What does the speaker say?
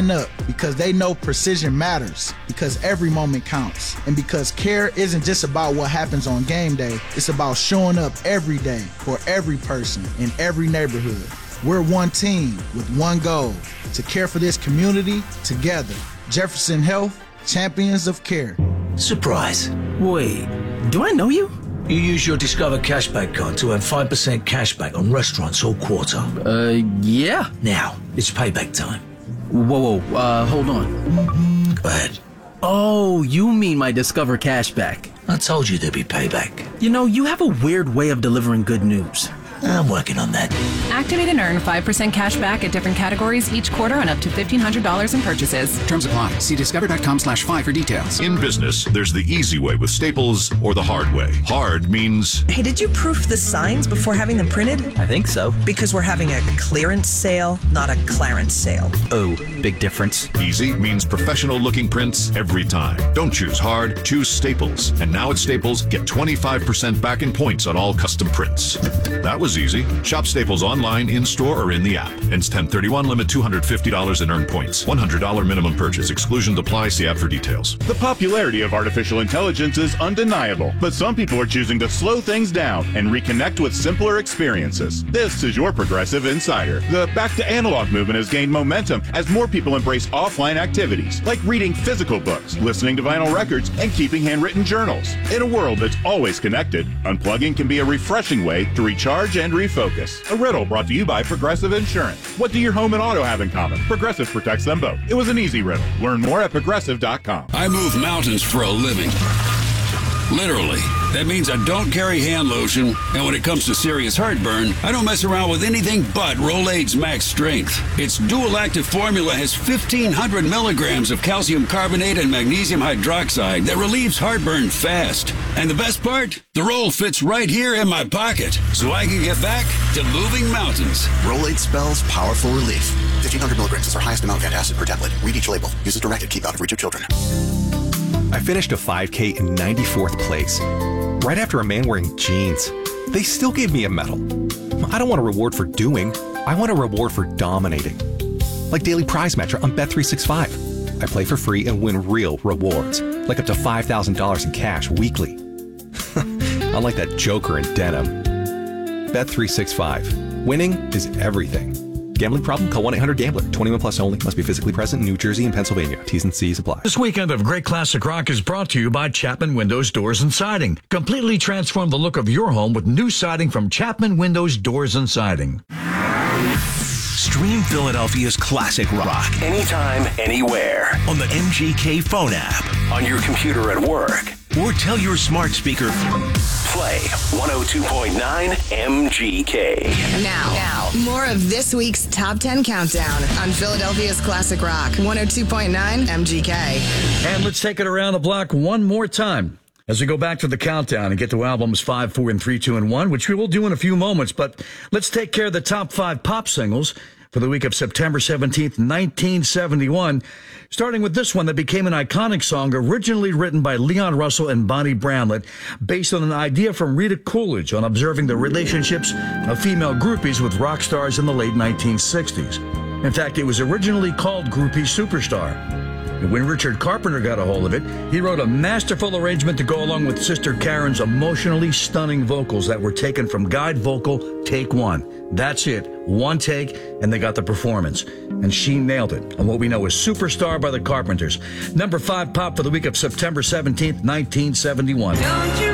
up because they know precision matters, because every moment counts, and because care isn't just about what happens on game day, it's about showing up every day for every person in every neighborhood. We're one team with one goal, to care for this community together. Jefferson Health, champions of care. Surprise. Wait, do I know you? You use your Discover Cashback card to earn 5% cashback on restaurants all quarter. Yeah. Now, it's payback time. Whoa, hold on. Go ahead. Oh, you mean my Discover Cashback. I told you there'd be payback. You know, you have a weird way of delivering good news. I'm working on that. Activate and earn 5% cash back at different categories each quarter on up to $1,500 in purchases. Terms apply. See discover.com/5 for details. In business, there's the easy way with Staples or the hard way. Hard means... Hey, did you proof the signs before having them printed? I think so. Because we're having a clearance sale, not a clarence sale. Oh, big difference. Easy means professional-looking prints every time. Don't choose hard, choose Staples. And now at Staples, get 25% back in points on all custom prints. That was easy. Shop Staples online, in-store, or in the app. Ends 10/31, limit $250 in earned points. $100 minimum purchase. Exclusions apply. See app for details. The popularity of artificial intelligence is undeniable, but some people are choosing to slow things down and reconnect with simpler experiences. This is your Progressive Insider. The back to analog movement has gained momentum as more people embrace offline activities, like reading physical books, listening to vinyl records, and keeping handwritten journals. In a world that's always connected, unplugging can be a refreshing way to recharge and refocus. A riddle brought to you by Progressive Insurance. What do your home and auto have in common? Progressive protects them both. It was an easy riddle. Learn more at progressive.com. I move mountains for a living. Literally. That means I don't carry hand lotion, and when it comes to serious heartburn, I don't mess around with anything but Rolaids Max Strength. Its dual active formula has 1,500 milligrams of calcium carbonate and magnesium hydroxide that relieves heartburn fast. And the best part? The roll fits right here in my pocket, so I can get back to moving mountains. Rolaids spells powerful relief. 1,500 milligrams is our highest amount of antacid per tablet. Read each label. Use as directed. Keep out of reach of children. I finished a 5K in 94th place, right after a man wearing jeans. They still gave me a medal. I don't want a reward for doing. I want a reward for dominating. Like Daily Prize Matcher on Bet365. I play for free and win real rewards, like up to $5,000 in cash weekly. Unlike that joker in denim. Bet365. Winning is everything. Gambling problem? Call 1-800-GAMBLER. 21 plus only. Must be physically present in New Jersey and Pennsylvania. T's and C's apply. This weekend of Great Classic Rock is brought to you by Chapman Windows, Doors, and Siding. Completely transform the look of your home with new siding from Chapman Windows, Doors, and Siding. Stream Philadelphia's classic rock anytime, anywhere on the MGK phone app, on your computer at work, or tell your smart speaker, play 102.9 MGK. Now, more of this week's Top 10 Countdown on Philadelphia's Classic Rock, 102.9 MGK. And let's take it around the block one more time as we go back to the countdown and get to albums 5, 4, and 3, 2, and 1, which we will do in a few moments. But let's take care of the top 5 pop singles for the week of September 17th, 1971, starting with this one that became an iconic song originally written by Leon Russell and Bonnie Bramlett, based on an idea from Rita Coolidge on observing the relationships of female groupies with rock stars in the late 1960s. In fact, it was originally called Groupie Superstar. And when Richard Carpenter got a hold of it, he wrote a masterful arrangement to go along with Sister Karen's emotionally stunning vocals that were taken from Guide Vocal Take 1. That's it. One take, and they got the performance. And she nailed it on what we know as Superstar by the Carpenters. Number 5 pop for the week of September 17th, 1971. Don't you